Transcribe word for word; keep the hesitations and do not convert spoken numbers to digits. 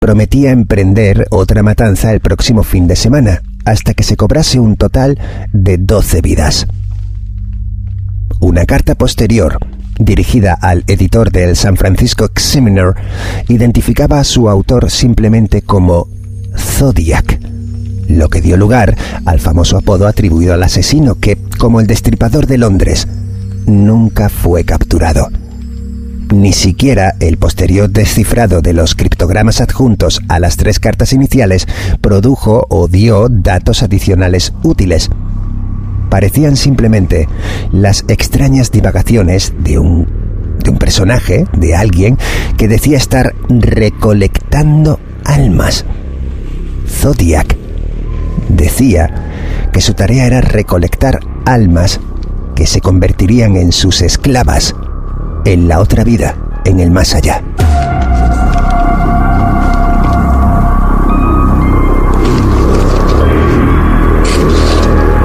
prometía emprender otra matanza el próximo fin de semana, hasta que se cobrase un total de doce vidas. Una carta posterior, dirigida al editor del San Francisco Examiner, identificaba a su autor simplemente como Zodiac, lo que dio lugar al famoso apodo atribuido al asesino que, como el Destripador de Londres, nunca fue capturado. Ni siquiera el posterior descifrado de los criptogramas adjuntos a las tres cartas iniciales produjo o dio datos adicionales útiles. Parecían simplemente las extrañas divagaciones de un, de un personaje, de alguien que decía estar recolectando almas. Zodiac decía que su tarea era recolectar almas que se convertirían en sus esclavas en la otra vida, en el más allá.